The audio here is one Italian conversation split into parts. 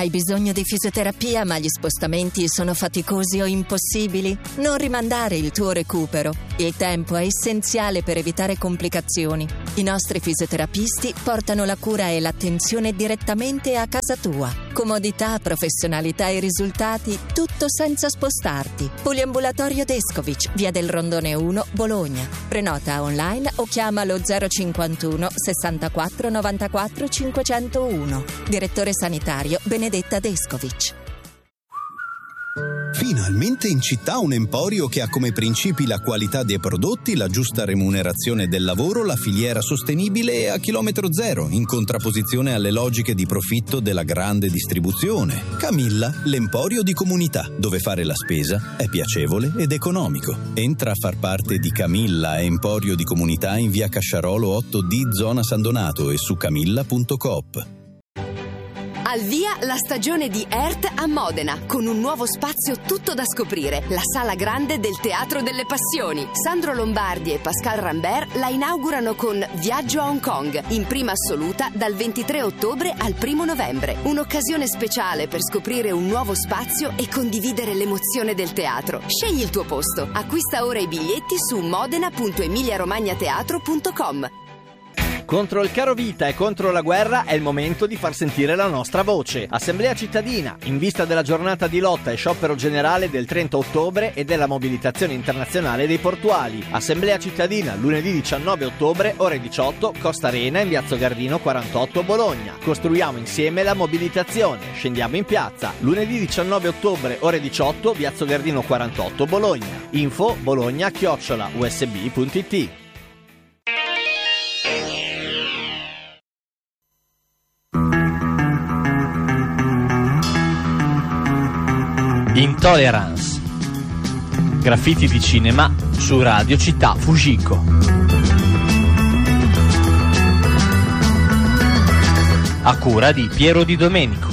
Hai bisogno di fisioterapia ma gli spostamenti sono faticosi o impossibili? Non rimandare il tuo recupero. Il tempo è essenziale per evitare complicazioni. I nostri fisioterapisti portano la cura e l'attenzione direttamente a casa tua. Comodità, professionalità e risultati, tutto senza spostarti. Poliambulatorio Descovich, via del Rondone 1, Bologna. Prenota online o chiama lo 051 64 94 501. Direttore sanitario Benedetta Descovich. Finalmente in città un emporio che ha come principi la qualità dei prodotti, la giusta remunerazione del lavoro, la filiera sostenibile e a chilometro zero, in contrapposizione alle logiche di profitto della grande distribuzione. Camilla, l'emporio di comunità, dove fare la spesa è piacevole ed economico. Entra a far parte di Camilla, emporio di comunità in via Casciarolo 8D, zona San Donato e su camilla.coop. Al via la stagione di Ert a Modena, con un nuovo spazio tutto da scoprire, la Sala Grande del Teatro delle Passioni. Sandro Lombardi e Pascal Rambert la inaugurano con Viaggio a Hong Kong, in prima assoluta dal 23 ottobre al 1 novembre. Un'occasione speciale per scoprire un nuovo spazio e condividere l'emozione del teatro. Scegli il tuo posto. Acquista ora i biglietti su modena.emiliaromagnateatro.com. Contro il caro vita e contro la guerra è il momento di far sentire la nostra voce. Assemblea cittadina, in vista della giornata di lotta e sciopero generale del 30 ottobre e della mobilitazione internazionale dei portuali. Assemblea cittadina, lunedì 19 ottobre, ore 18, Costa Arena, in Piazza Gardino 48, Bologna. Costruiamo insieme la mobilitazione. Scendiamo in piazza. Lunedì 19 ottobre, ore 18, Piazza Gardino 48, Bologna. Info bologna@usb.it. Intolerance. Graffiti di cinema su Radio Città Fujiko. A cura di Piero Di Domenico.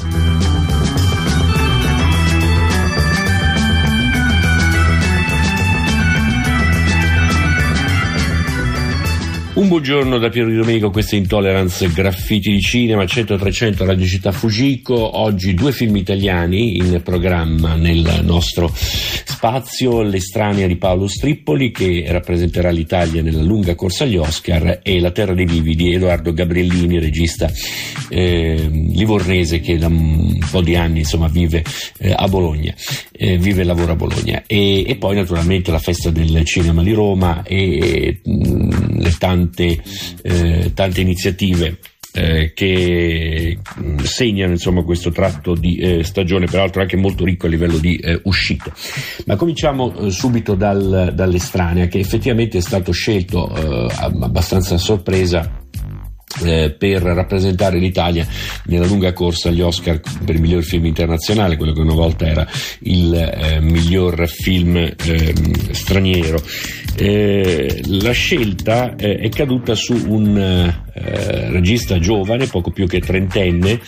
Un buongiorno da Piero Di Domenico, questo è Intolerance, graffiti di cinema, 100-300 Radio Città Fujiko. Oggi 2 film italiani in programma nel nostro spazio: L'estranea di Paolo Strippoli, che rappresenterà l'Italia nella lunga corsa agli Oscar, e La terra dei vivi di Edoardo Gabriellini, regista livornese che da un po' di anni vive a Bologna, vive e lavora a Bologna. E poi naturalmente la festa del cinema di Roma e le tante iniziative che segnano questo tratto di stagione, peraltro anche molto ricco a livello di uscite. Ma cominciamo subito dall'estranea, che effettivamente è stato scelto abbastanza a sorpresa per rappresentare l'Italia nella lunga corsa agli Oscar per il miglior film internazionale, quello che una volta era il miglior film straniero. La scelta è caduta su un regista giovane, poco più che trentenne,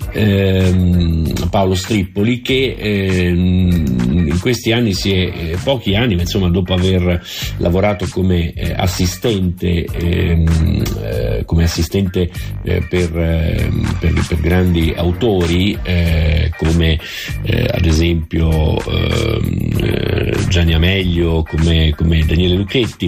Paolo Strippoli, che in questi anni pochi anni, ma dopo aver lavorato come assistente per grandi autori come ad esempio Gianni Amelio, come Daniele Lucchetti,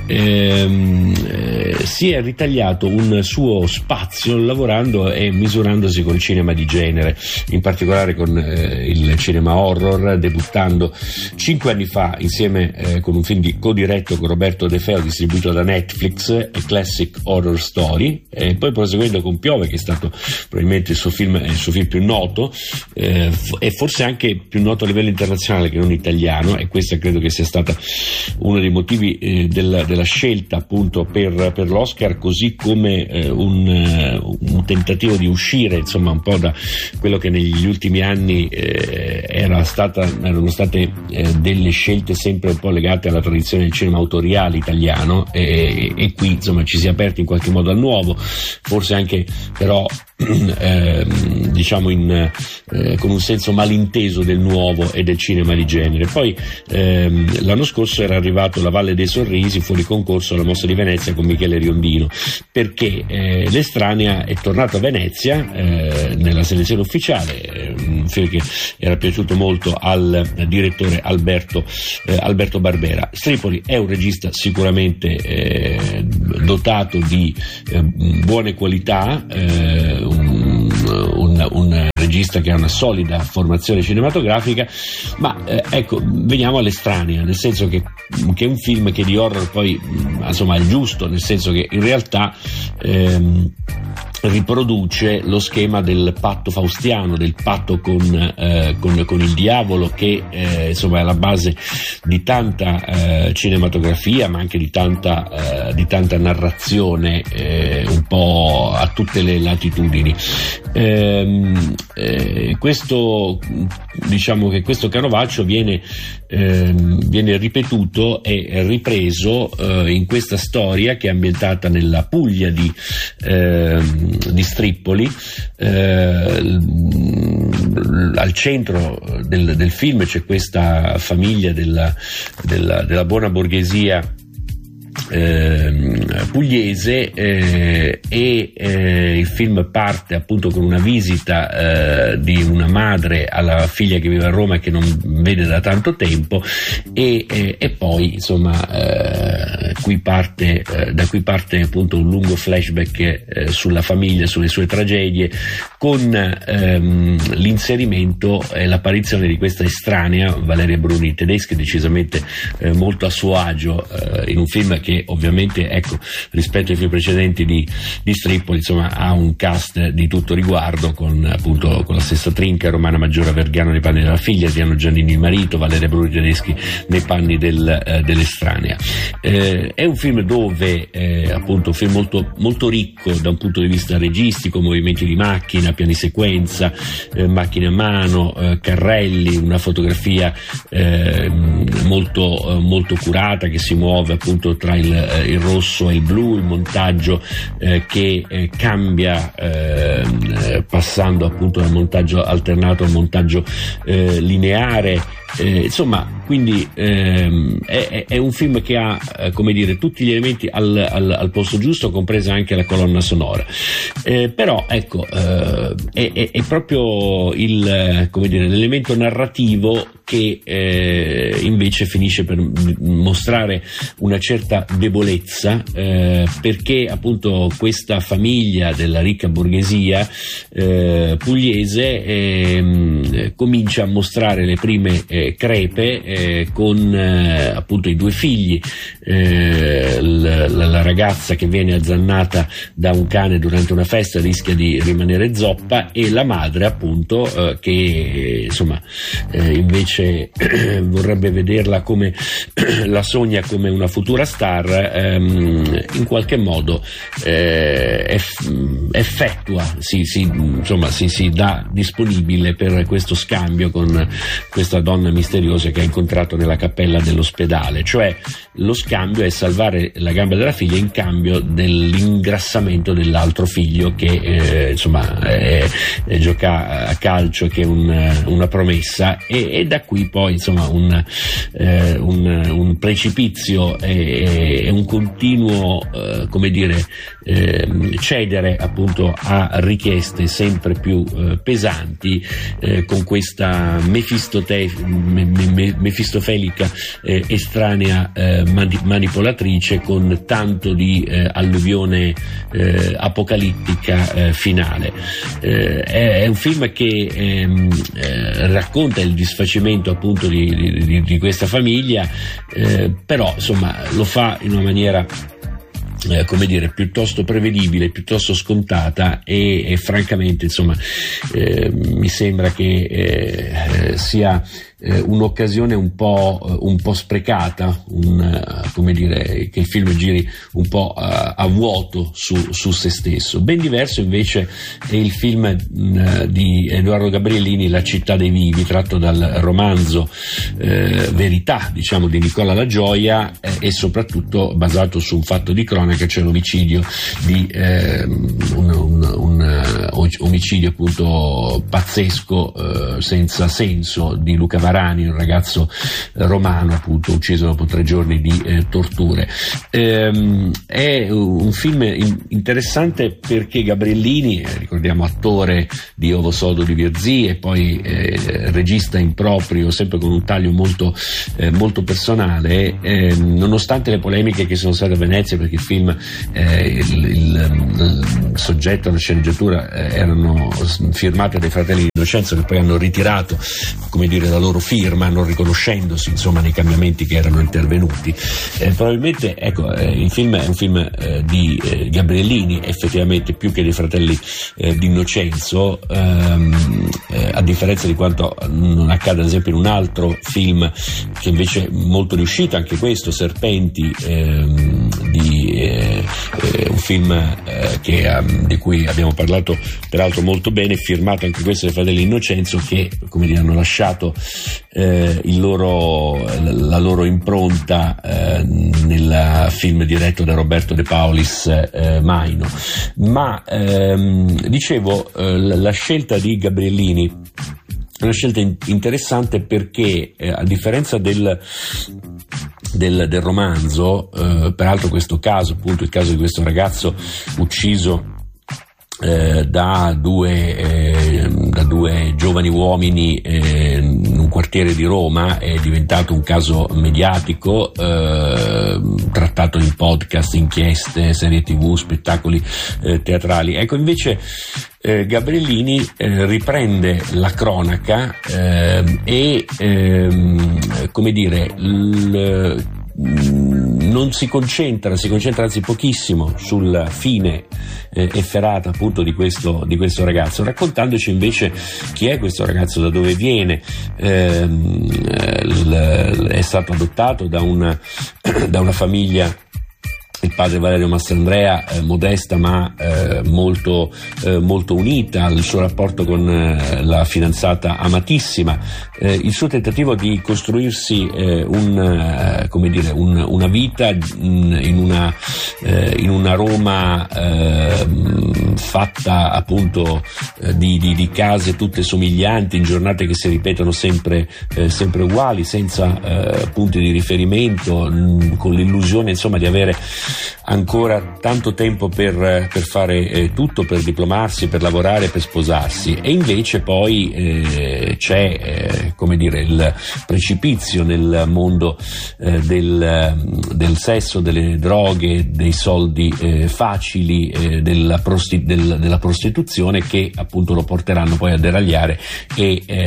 si è ritagliato un suo spazio lavorando e misurandosi col cinema di genere, in particolare con il cinema horror, debuttando 5 anni fa insieme con un film codiretto con Roberto De Feo, distribuito da Netflix, A Classic Horror Story, e poi proseguendo con Piove, che è stato probabilmente il suo film più noto, e forse anche più noto a livello internazionale che non italiano, e questa credo che sia stata uno dei motivi della scelta appunto per l'Oscar, così come un tentativo di uscire un po' da quello che negli ultimi anni erano state delle scelte sempre un po' legate alla tradizione del cinema autoriale italiano, e qui ci si è aperti in qualche modo al nuovo, forse anche però con un senso malinteso del nuovo e del cinema di genere. genere. Poi l'anno scorso era arrivato La Valle dei Sorrisi, fuori concorso alla Mostra di Venezia con Michele Riondino, perché L'Estranea è tornato a Venezia nella selezione ufficiale, un film che era piaciuto molto al direttore Alberto Barbera. Stripoli è un regista sicuramente dotato di buone qualità, un regista che ha una solida formazione cinematografica, ma ecco, veniamo all'Estranea, nel senso che è un film che di horror poi insomma è giusto, nel senso che in realtà riproduce lo schema del patto faustiano, del patto con il diavolo, che insomma è alla base di tanta cinematografia, ma anche di tanta narrazione un po' a tutte le latitudini. Questo, diciamo che questo canovaccio viene ripetuto e ripreso in questa storia che è ambientata nella Puglia di Stripoli. Al centro del film c'è questa famiglia della buona borghesia pugliese, e il film parte appunto con una visita di una madre alla figlia che vive a Roma e che non vede da tanto tempo, e poi insomma da qui parte appunto un lungo flashback sulla famiglia, sulle sue tragedie, con l'inserimento e l'apparizione di questa estranea Valeria Bruni Tedeschi, decisamente molto a suo agio in un film che ovviamente, ecco, rispetto ai film precedenti di Stripoli, insomma, ha un cast di tutto riguardo, con la stessa trinca: Romana Maggiore Vergano nei panni della figlia, Adriano Giannini il marito, Valeria Bruni Tedeschi nei panni dell'estranea. È un film dove appunto un film molto, molto ricco da un punto di vista registico, movimenti di macchina, piani sequenza, macchine a mano, carrelli, una fotografia molto, molto curata, che si muove appunto tra il rosso e il blu, il montaggio che cambia passando appunto dal montaggio alternato al montaggio lineare, insomma, quindi è un film che ha come dire tutti gli elementi al posto giusto, compresa anche la colonna sonora, però ecco è proprio l'elemento narrativo che invece finisce per mostrare una certa debolezza, perché appunto questa famiglia della ricca borghesia pugliese comincia a mostrare le prime crepe, con appunto i due figli, la ragazza che viene azzannata da un cane durante una festa, rischia di rimanere zoppa, e la madre appunto che insomma invece vorrebbe vederla come la sogna come una futura star, in qualche modo effettua, si dà disponibile per questo scambio con questa donna misteriosa che ha incontrato nella cappella dell'ospedale. Cioè, lo scambio è salvare la gamba della figlia in cambio dell'ingrassamento dell'altro figlio, che insomma gioca a calcio, che è una promessa, e da qui poi insomma un precipizio e un continuo cedere appunto a richieste sempre più pesanti, con questa mefistofelica estranea manipolatrice, con tanto di alluvione apocalittica finale. È un film che racconta il disfacimento appunto di questa famiglia, però insomma lo fa in una maniera piuttosto prevedibile, piuttosto scontata, e francamente insomma mi sembra che sia un'occasione un po' sprecata, che il film giri un po' a vuoto su se stesso. Ben diverso invece è il film di Edoardo Gabriellini, La città dei vivi, tratto dal romanzo Verità, diciamo, di Nicola La Gioia, e soprattutto basato su un fatto di cronaca, cioè l'omicidio di un omicidio appunto pazzesco, senza senso, di Luca Varani, un ragazzo romano appunto ucciso dopo 3 giorni di torture. È un film interessante perché Gabriellini, ricordiamo attore di Ovo Sodo di Virzì e poi regista in proprio, sempre con un taglio molto personale, nonostante le polemiche che sono state a Venezia, perché il film, il soggetto, la sceneggiatura erano firmate dai fratelli Innocenzo, che poi hanno ritirato, come dire, la loro firma, non riconoscendosi insomma nei cambiamenti che erano intervenuti. Probabilmente il film è un film di Gabriellini, effettivamente, più che dei fratelli di Innocenzo, a differenza di quanto non accade ad esempio in un altro film che invece è molto riuscito, anche questo, Serpenti, un film di cui abbiamo parlato peraltro molto bene, firmato anche questo dai fratelli Innocenzo, che, come dire, hanno lasciato la loro impronta nel film diretto da Roberto De Paulis, Maino. Ma dicevo, la scelta di Gabriellini è una scelta interessante perché, a differenza del romanzo, peraltro questo caso, appunto il caso di questo ragazzo ucciso da due giovani uomini in un quartiere di Roma, è diventato un caso mediatico, trattato in podcast, inchieste, serie TV, spettacoli teatrali. Ecco, invece Gabriellini riprende la cronaca e come dire, non si concentra anzi pochissimo sul fine efferata appunto di questo ragazzo, raccontandoci invece chi è questo ragazzo, da dove viene. È stato adottato da una famiglia, il padre Valerio Mastrandrea, modesta ma molto unita, il suo rapporto con la fidanzata amatissima, il suo tentativo di costruirsi una vita in una Roma fatta appunto di case tutte somiglianti, in giornate che si ripetono sempre uguali, senza punti di riferimento, con l'illusione insomma di avere ancora tanto tempo per fare tutto, per diplomarsi, per lavorare, per sposarsi. E invece poi c'è come dire il precipizio nel mondo del sesso, delle droghe, dei soldi facili, della prostituzione, che appunto lo porteranno poi a deragliare e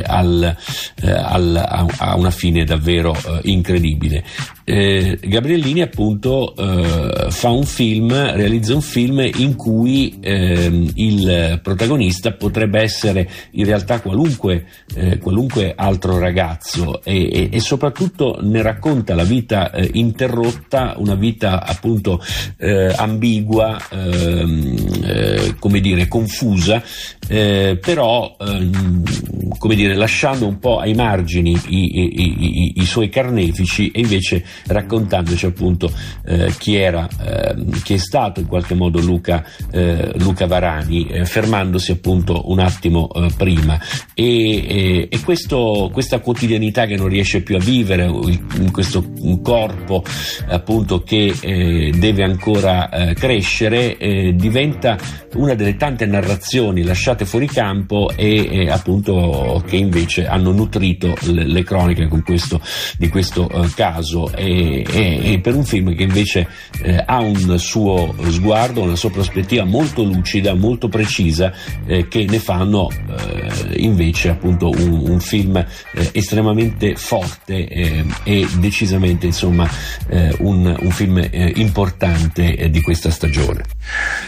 a una fine davvero incredibile. Gabriellini appunto realizza un film in cui il protagonista potrebbe essere in realtà qualunque altro ragazzo, e soprattutto ne racconta la vita interrotta, una vita appunto ambigua, come dire confusa, però come dire lasciando un po' ai margini i suoi carnefici, e invece raccontandoci appunto chi è stato in qualche modo Luca Varani, fermandosi appunto un attimo prima, e questa quotidianità che non riesce più a vivere, in questo corpo appunto che deve ancora crescere, diventa una delle tante narrazioni lasciate fuori campo e appunto che invece hanno nutrito le croniche di questo caso, e per un film che invece ha un suo sguardo, una sua prospettiva molto lucida, molto precisa, che ne fanno invece appunto un film estremamente forte e decisamente insomma un film importante di questa stagione.